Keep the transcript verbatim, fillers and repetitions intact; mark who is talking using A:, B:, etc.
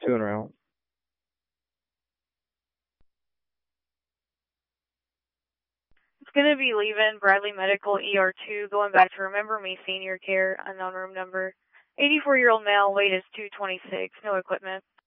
A: Two en route.
B: It's going to be leaving Bradley Medical E R two, going back to Remember Me Senior Care, unknown room number. eighty-four-year-old male, weight is two twenty-six, no equipment.